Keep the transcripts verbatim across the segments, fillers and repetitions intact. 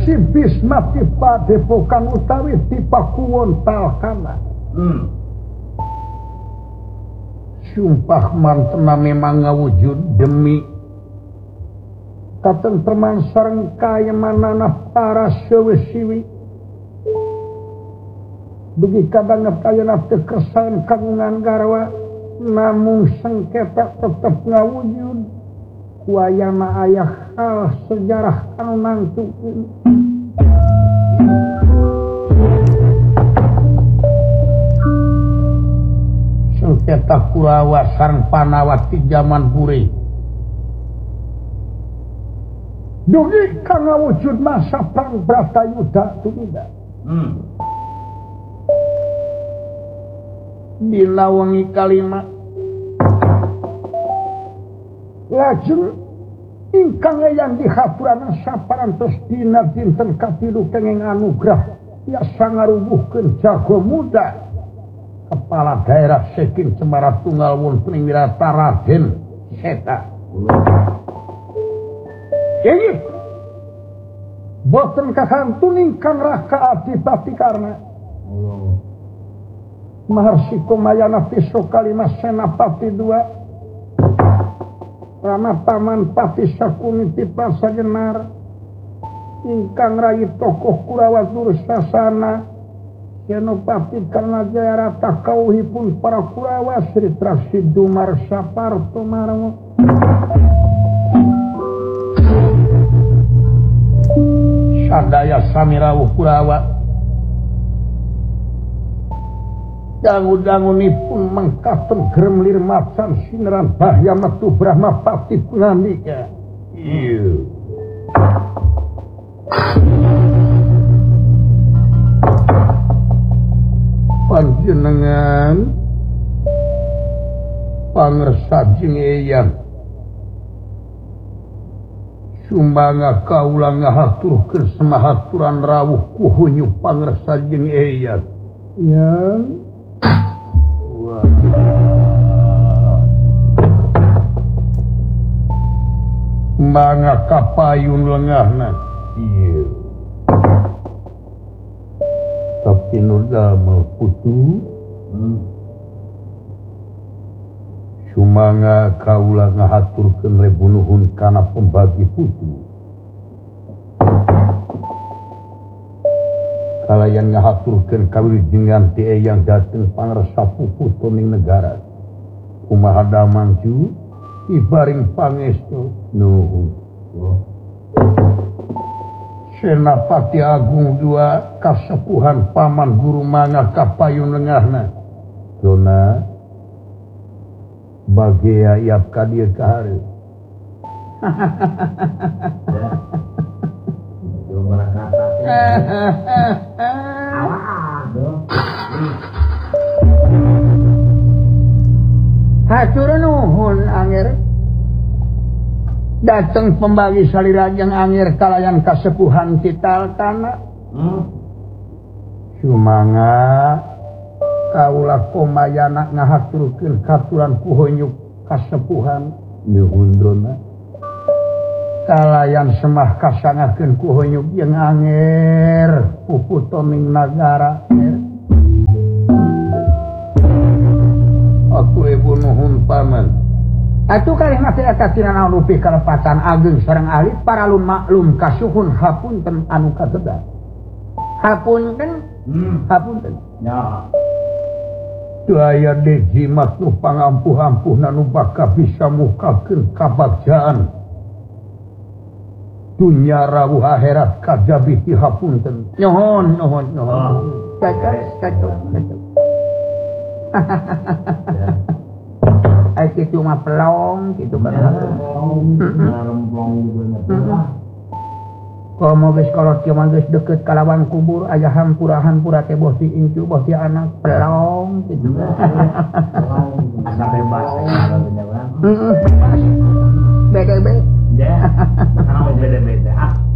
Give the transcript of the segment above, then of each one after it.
si Bisma ti Padepokan utawi ti Pakuwon Talkana. Hmm. Sumpah mantena memang ngawujud demi katentreman sareng kayamanana para sewesiwi. Begi kadanget ayeuna teu kersaen kagungan garwa namung sengketa tetep ngawujud. Wayana ayah hal sejarah anu nangtukeun. Sengketa Kurawa sareng Panawati zaman Puri. Dugi kang ngawujud masa perang Bratayuda tumida. Hmm. Dina wengi kalima lajeng ingkang yang dihapuraken saparantos dina dinten kapilu kenging anugrah tiasa ngarubuhkeun jago muda kepala daerah saking Cemara Tunggal Wonten Wirata Raden Seta. Inggih boten kakantun ingkang raka adipati karna Maharsi Komayana Piso Kalima Senapati dua Rama Paman Pati Sakuniti Pasajenar ingkang rayi tokoh Kurawa Dursasana Senopati Karnajaya Rata kauhipun para Kurawa Sri Trasi Dumar Saparto Marmo sadaya samirawuh Kurawa dangu-dangunipun mengkaten gerem lir macan sineran bahya metu Brahma Pati ngandika. Iya. Panjenengan pangersa jeung eyang sumanga kaula ngahaturkeun semahaturan rawuh kuhunyu pangersa jeung eyang. Ya. Manga kapayun lengahna. Iya. Tapi nudamel putu. Hmm. Sumanga kaula ngahaturkeun rebunuhun kana pembagi putu. Kalayan ngahaturkeun kawilujengan ti eyang dateng pangresa puputo ning negara. Kumaha damangju ibaring pangestu nuhun. Senapati Agung dua kasepuhan Paman Guru Manga kapayun lengahna. Dona bagea iap ka dieu kahare. Hatur nuhun Angger. Dateng pembagi salirajeng Angger kalayan kasepuhan Titalkana. Hmm. Sumanga kaula Komayana ngahaturkeun katuran kuhonyuk kasepuhan nuhun drona. Kalayan semah kasangakeun kuhonyuk jeung Angger puputo ning nagara. Aku ibu nuhun paman. Atuh kalih mati eta tina rupi kalepatan ageng sareng alit paralun maklum kasuhun hapunten anu katedah. Hapunten, hmm. hapunten. Ya. Daya dejimat nu pangampuh-ampuhna nu baka bisa mukakeun kabagjaan. Dunya rawuh akhirat kajabi ti hapunten. Nyohon, nyohon, nyohon. Cacok, cacok, cacok. Ay kitu mah pelong kitu kan. Komo geus kolot kieu mah geus deukeut kalawan kubur aya hampura-hampura teh boh ti incu boh ti anak pelong kitu. Asa bebas heeh. Bede-bede. Ya. Anu bede-bede.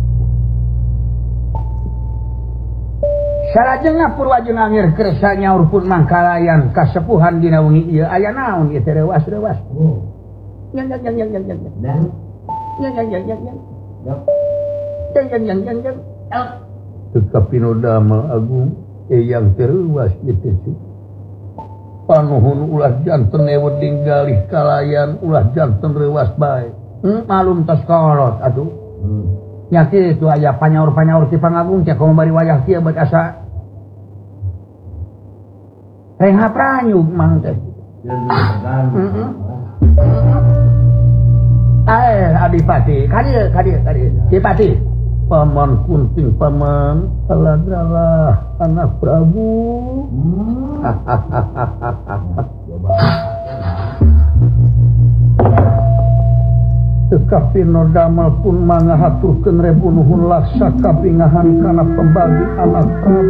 Salajengna Purwajeng Angger kersa nyaurpun mangkalayan kasepuhan dina wengi ieu aya naon ieu teh rewas-rewas. Oh. Yang yang yang yang yang yang. Dan yang yang yang yang yang. Yang yang yang yang yang. tetapi Dama Agung yang terluas gitu panuhun ulah janten weding galih kalayan ulah janten rewas baik hmm, malum tos kolot atuh hmm. Nyaki itu aya panyaur-panyaur ti Pangagung cek komo bari wayah kieu beuk asa reng hapranyug mang teh heeh ae adipati kadieu kadieu kadieu Adipati Paman Kunting Paman Saladalah anak Prabu hmm. Tekapi Nodama pun mangahaturkeun rebu nuhun laksa kapingahan kana pembagi anak Prabu